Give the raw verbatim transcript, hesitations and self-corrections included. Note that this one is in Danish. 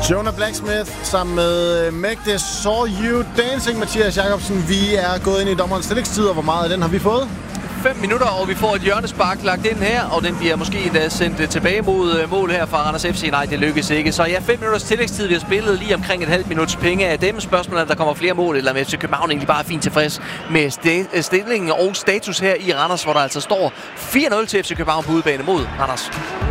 Jonah Blacksmith sammen med Magde Saw You Dancing. Mathias Jacobsen, vi er gået ind i dommerens stillingstid, og hvor meget af den har vi fået? fem minutter, og vi får et hjørnespark lagt ind her, og den bliver måske endda sendt tilbage mod mål her fra Randers F C. Nej, det lykkes ikke. Så ja, fem minutters tillægstid. Vi har spillet lige omkring et halvt minuts penge af dem. Spørgsmålet er, der kommer flere mål, eller med F C København egentlig bare fint tilfreds med st- stillingen og status her i Randers, hvor der altså står fire nul til F C København på udebane mod Randers.